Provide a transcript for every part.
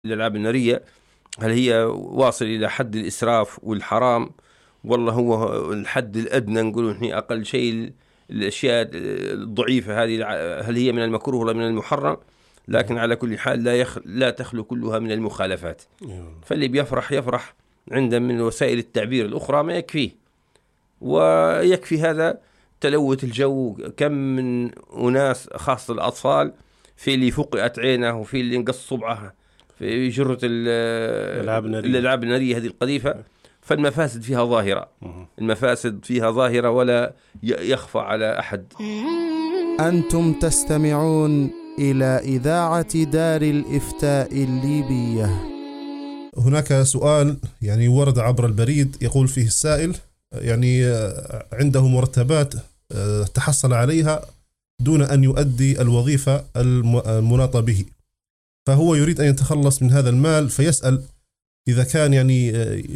الألعاب النارية هل هي واصل إلى حد الإسراف والحرام، والله هو الحد الأدنى نقول إحنا أقل شيء الأشياء الضعيفة هذه هل هي من المكروه ولا من المحرم؟ لكن على كل حال لا تخلو كلها من المخالفات. فاللي يفرح عنده من وسائل التعبير الأخرى ما يكفيه، ويكفي هذا تلوث الجو. كم من أناس خاصة الأطفال في اللي فقئت عينه وفي اللي انقص صبعه في جرة الألعاب النارية هذه القذيفة. فالمفاسد فيها ظاهرة، المفاسد فيها ظاهرة ولا يخفى على أحد. أنتم تستمعون إلى إذاعة دار الإفتاء الليبية. هناك سؤال يعني ورد عبر البريد، يقول فيه السائل يعني عنده مرتبات تحصل عليها دون أن يؤدي الوظيفة المناطة به، فهو يريد أن يتخلص من هذا المال، فيسأل إذا كان يعني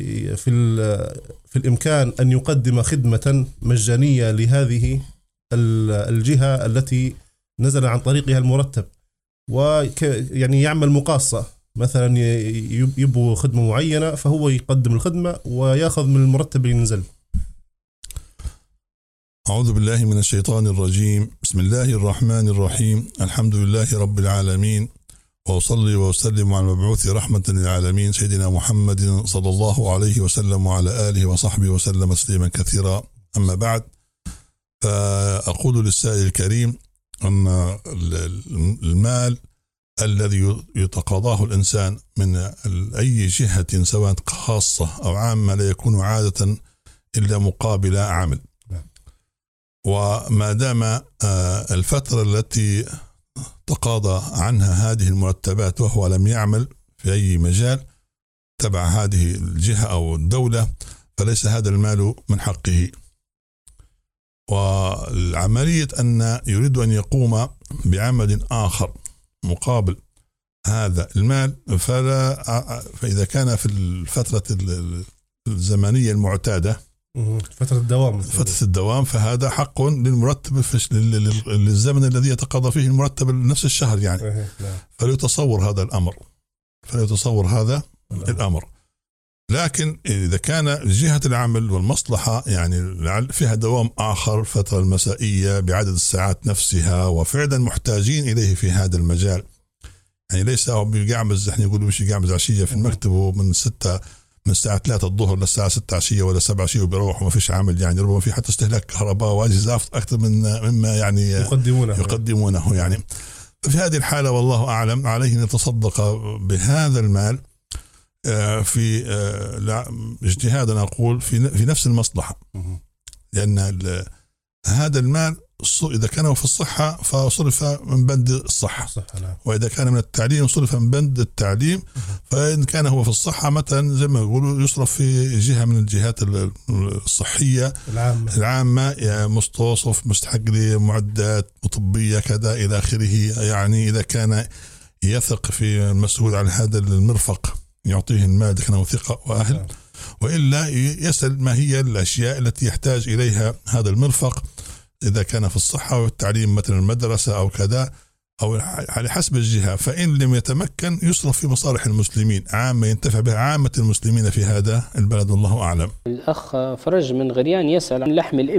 في الإمكان أن يقدم خدمة مجانية لهذه الجهة التي نزل عن طريقها المرتب، ويعني يعمل مقاصة، مثلا يبغوا خدمة معينة فهو يقدم الخدمة ويأخذ من المرتب اللي نزل. أعوذ بالله من الشيطان الرجيم. بسم الله الرحمن الرحيم. الحمد لله رب العالمين، وأصلي وأسلم على المبعوث رحمة للعالمين سيدنا محمد صلى الله عليه وسلم وعلى آله وصحبه وسلم تسليما كثيرا. أما بعد، فأقول للسائل الكريم أن المال الذي يتقاضاه الإنسان من أي جهة سواء خاصة أو عامة لا يكون عادة إلا مقابل عمل. وما دام الفترة التي تقاضى عنها هذه المرتبات وهو لم يعمل في أي مجال تبع هذه الجهة أو الدولة، فليس هذا المال من حقه. والعملية أن يريد أن يقوم بعمل آخر مقابل هذا المال، فإذا كان في الفترة الزمنية المعتادة فترة الدوام فهذا حق للمرتب للزمن الذي يتقاضى فيه المرتب نفس الشهر يعني. فليتصور هذا الأمر. لكن إذا كان جهة العمل والمصلحة يعني فيها دوام آخر فترة المسائية بعدد الساعات نفسها وفعلا محتاجين إليه في هذا المجال، يعني ليس هو بيقعمز، احنا يقولوا مش يقعمز عشية في المكتب من الساعة 3 الظهر للساعة 6 عشية ولا 7 عشية وبيروح وما فيش عمل، يعني ربما في حتى استهلاك كهرباء وأجهزة أكثر مما يعني يقدمونه يعني. في هذه الحالة والله أعلم عليه أن يتصدق بهذا المال في اجتهادا أقول في نفس المصلحة، لأن هذا المال إذا كان في الصحة فصرف من بند الصحة، وإذا كان من التعليم صرف من بند التعليم. فإن كان هو في الصحة مثلا زي ما يقولوا يصرف في جهة من الجهات الصحية العامة مستوصف مستحق لمعدات طبية كذا إلى آخره. يعني إذا كان يثق في المسؤول عن هذا المرفق يعطيه المال كان ثقة وأهل، وإلا يسأل ما هي الأشياء التي يحتاج إليها هذا المرفق إذا كان في الصحة والتعليم مثلا المدرسة أو كذا أو على حسب الجهة. فإن لم يتمكن يصرف في مصالح المسلمين عامة ينتفع بها عامة المسلمين في هذا البلد، الله أعلم. الأخ فرج من غريان يسأل عن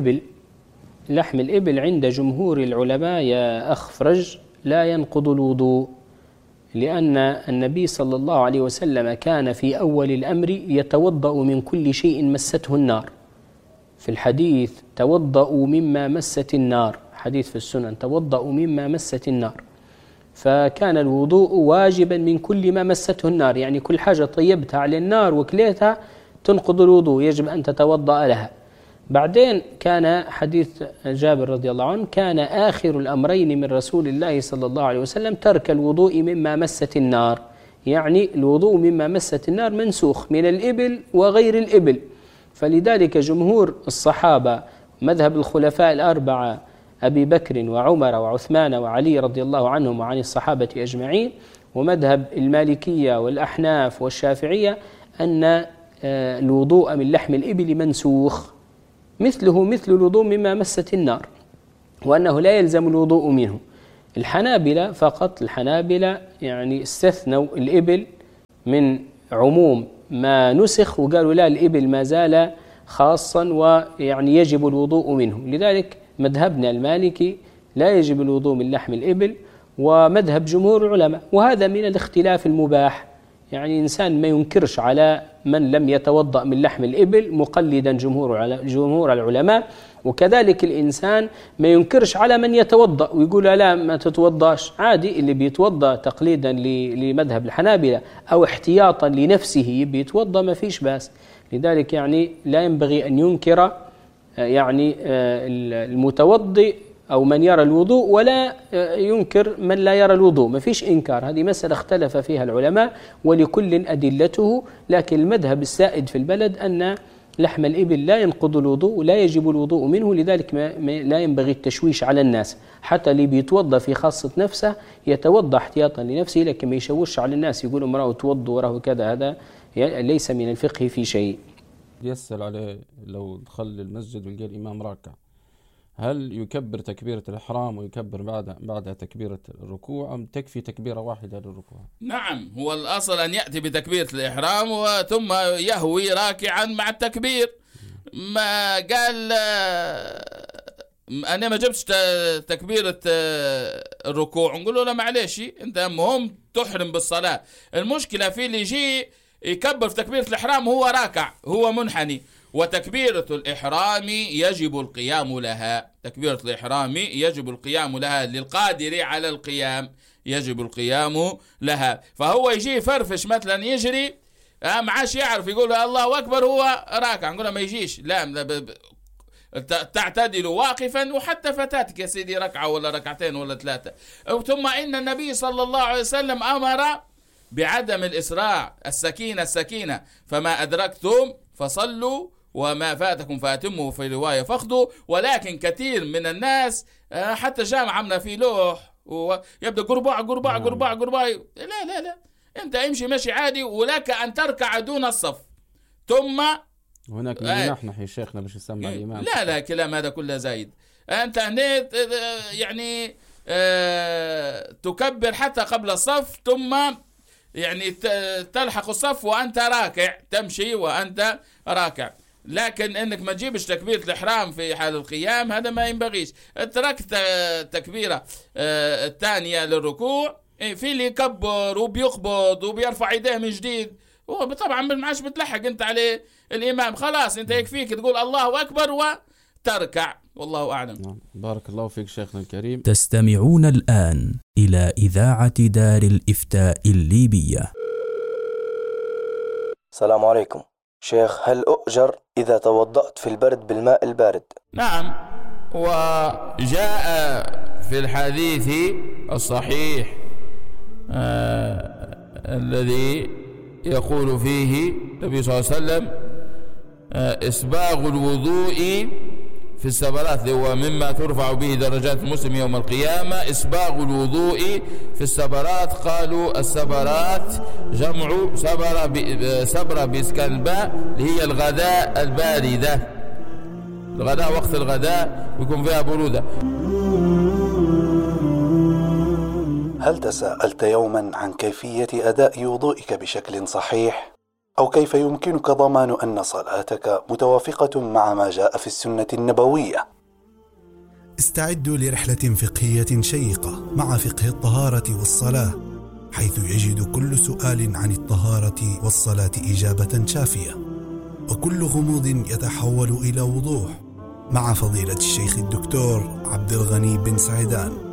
لحم الإبل عند جمهور العلماء يا أخ فرج لا ينقض الوضوء، لأن النبي صلى الله عليه وسلم كان في أول الأمر يتوضأ من كل شيء مسته النار. في الحديث توضأوا مما مست النار، حديث في السنن توضأوا مما مست النار، فكان الوضوء واجبا من كل ما مسته النار، يعني كل حاجة طيبتها على النار وكليتها تنقض الوضوء يجب أن تتوضأ لها. بعدين كان حديث جابر رضي الله عنه كان آخر الأمرين من رسول الله صلى الله عليه وسلم ترك الوضوء مما مست النار، يعني الوضوء مما مست النار منسوخ من الإبل وغير الإبل. فلذلك جمهور الصحابة مذهب الخلفاء الأربعة أبي بكر وعمر وعثمان وعلي رضي الله عنهم وعن الصحابة أجمعين، ومذهب المالكية والأحناف والشافعية أن الوضوء من لحم الإبل منسوخ مثله مثل الوضوء مما مست النار، وأنه لا يلزم الوضوء منه. الحنابلة فقط، الحنابلة يعني استثنوا الإبل من عموم ما نسخ وقالوا لا، الإبل ما زال خاصا ويعني يجب الوضوء منه. لذلك مذهبنا المالكي لا يجب الوضوء من لحم الإبل، ومذهب جمهور العلماء، وهذا من الاختلاف المباح. يعني إنسان ما ينكرش على من لم يتوضأ من لحم الإبل مقلدا جمهور العلماء، وكذلك الإنسان ما ينكرش على من يتوضأ ويقول لا ما تتوضاش. عادي، اللي بيتوضأ تقليدا لمذهب الحنابلة أو احتياطا لنفسه بيتوضأ ما فيش باس. لذلك يعني لا ينبغي أن ينكر يعني المتوضئ أو من يرى الوضوء، ولا ينكر من لا يرى الوضوء، ما فيش إنكار. هذه مسألة اختلف فيها العلماء ولكل أدلته، لكن المذهب السائد في البلد أن لحم الإبل لا ينقض الوضوء ولا يجب الوضوء منه. لذلك لا ينبغي التشويش على الناس، حتى اللي بيتوضى في خاصة نفسه يتوضى احتياطا لنفسه، لكن ما يشوش على الناس يقول امرأة توضى وراه كذا، هذا ليس من الفقه في شيء. يسأل عليه لو دخل المسجد ولقى الإمام راكع، هل يكبر تكبيرة الإحرام ويكبر بعدها تكبيرة الركوع، أم تكفي تكبيرة واحدة للركوع؟ نعم، هو الأصل أن يأتي بتكبيرة الإحرام ثم يهوي راكعا مع التكبير. ما قال أنا ما جبتش تكبيرة الركوع، نقول له لا معلش، أنت مهم تحرم بالصلاة. المشكلة في اللي يجي يكبر في تكبيرة الإحرام هو راكع، هو منحني، وتكبيرة الإحرام يجب القيام لها. تكبيرة الإحرام يجب القيام لها، للقادر على القيام يجب القيام لها. فهو يجي يفرفش مثلا يجري معاش يعرف يقول الله أكبر هو راكع، نقول ما يجيش، لا تعتدل واقفا، وحتى فتاتك يا سيدي ركعة ولا ركعتين ولا ثلاثة. ثم إن النبي صلى الله عليه وسلم أمر بعدم الإسراع، السكينة، فما أدركتم فصلوا وما فاتكم فاتموا، في رواية فخذوا. ولكن كثير من الناس حتى جامعنا في لوح ويبدأ قرباع. لا انت امشي مشي عادي، ولك ان تركع دون الصف. ثم هناك نحن شيخنا باش يسمع الإمام. لا كلام هذا كله زايد. انت يعني تكبر حتى قبل الصف، ثم يعني تلحق الصف وأنت راكع، تمشي وأنت راكع. لكن انك ما تجيبش تكبيرة الإحرام في حال القيام، هذا ما ينبغيش. تركت تكبيرة الثانية للركوع، في اللي يكبر وبيقبض وبيرفع يديه من جديد، طبعا ما عادش بتلحق انت عليه الإمام، خلاص انت يكفيك تقول الله أكبر وتركع، والله أعلم. بارك الله فيك شيخنا الكريم. تستمعون الآن إلى إذاعة دار الإفتاء الليبية. السلام عليكم شيخ، هل أؤجر إذا توضأت في البرد بالماء البارد؟ نعم، وجاء في الحديث الصحيح الذي يقول فيه النبي صلى الله عليه وسلم إسباغ الوضوء في السبرات، هو مما ترفع به درجات المسلم يوم القيامة. إسباغ الوضوء في السبرات، قالوا السبرات جمع سبرة بإسكان الباء، اللي هي الغداء الباردة، الغداء وقت الغداء يكون فيها برودة. هل تساءلت يوما عن كيفية أداء وضوئك بشكل صحيح؟ أو كيف يمكنك ضمان أن صلاتك متوافقة مع ما جاء في السنة النبوية؟ استعدوا لرحلة فقهية شيقة مع فقه الطهارة والصلاة، حيث يجد كل سؤال عن الطهارة والصلاة إجابة شافية، وكل غموض يتحول إلى وضوح، مع فضيلة الشيخ الدكتور عبد الغني بن سعيدان،